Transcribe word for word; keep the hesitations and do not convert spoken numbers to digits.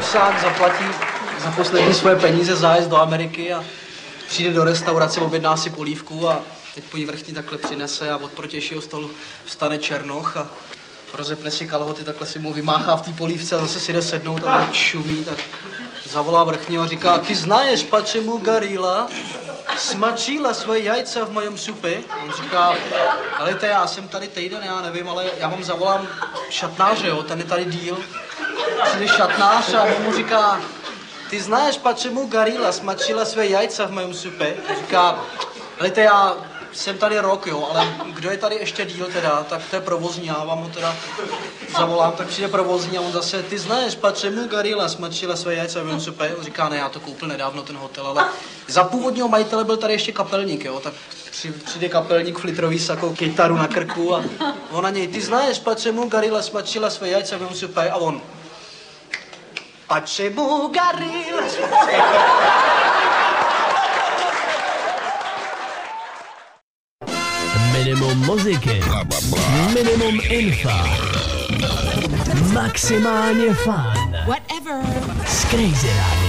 Rusák zaplatí za poslední svoje peníze zájezd do Ameriky a přijde do restaurace, objedná si polívku a teď po jí vrchní takhle přinese a od protějšího stolu vstane Černoch a rozepne si kalhoty, takhle si mu vymáchá v té polívce a zase si jde sednout a čumí, tak zavolá vrchního a říká, ty znáš, pačemu Garila smačila svoje jajca v mojom supě? On říká, ale to já jsem tady týden, já nevím, ale já vám zavolám šatnáře, jo, ten je tady díl. Přijde šatnář a on mu říká, ty znáš, pačemu Garila smačila své jajca v mojom supě? On říká, ale to já jsem tady rok, jo, ale kdo je tady ještě díl teda, tak to je provozní, já vám ho teda zavolám, tak přijde provozní a on zase, ty znáš, pačemu Garila smačila své jajce v mojom supě? On říká, ne, já to koupil nedávno ten hotel, ale za původního majitele byl tady ještě kapelník, jo, tak přijde kapelník v litrový sako, kytaru na krku a on na něj, ty znáš, pačemu Garila smačila své jajce v mojom supě? A on, pačemu Garila Minimum muziky, minimum infa, maximálně fun. Whatever. Z Crazy Radio.